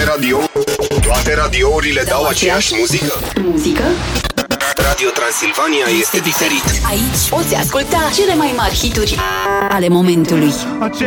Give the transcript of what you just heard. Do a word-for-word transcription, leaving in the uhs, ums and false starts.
radio, toate radiourile dau aceeași muzică? Muzică? Radio Transilvania este diferit. Aici poți asculta cele mai mari hituri ale momentului.